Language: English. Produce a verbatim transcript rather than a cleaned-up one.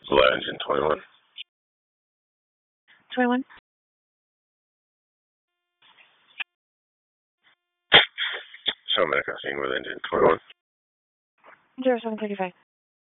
Low engine twenty-one. twenty-one. Show medical scene with engine twenty-one. zero seven thirty-five.